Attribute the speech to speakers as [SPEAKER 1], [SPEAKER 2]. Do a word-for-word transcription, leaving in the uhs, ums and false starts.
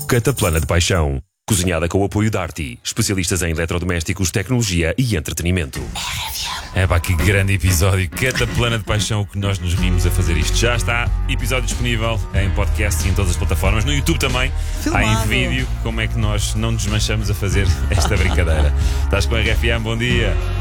[SPEAKER 1] Cataplana de Paixão. Cozinhada com o apoio da Arti, especialistas em eletrodomésticos, tecnologia e entretenimento.
[SPEAKER 2] É pá, que grande episódio. Cataplana de Paixão, o que nós nos rimos a fazer isto. Já está, episódio disponível em podcast e em todas as plataformas. No YouTube também,
[SPEAKER 3] Filmado.
[SPEAKER 2] há em vídeo como é que nós não nos desmanchamos a fazer esta brincadeira. Estás com a R F M, bom dia.